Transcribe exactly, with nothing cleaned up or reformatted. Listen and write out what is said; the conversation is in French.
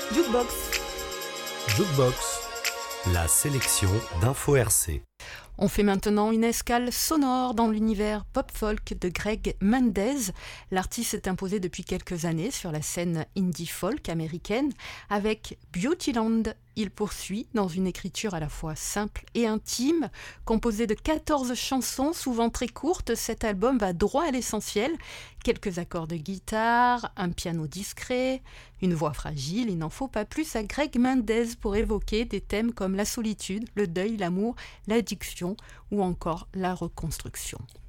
Jukebox. Jukebox, la sélection d'Info R C. On fait maintenant une escale sonore dans l'univers pop-folk de Greg Mendez. L'artiste s'est imposé depuis quelques années sur la scène indie-folk américaine. Avec Beautyland, il poursuit dans une écriture à la fois simple et intime. Composé de quatorze chansons, souvent très courtes, cet album va droit à l'essentiel. Quelques accords de guitare, un piano discret, une voix fragile. Il n'en faut pas plus à Greg Mendez pour évoquer des thèmes comme la solitude, le deuil, l'amour, l'addiction ou encore la reconstruction.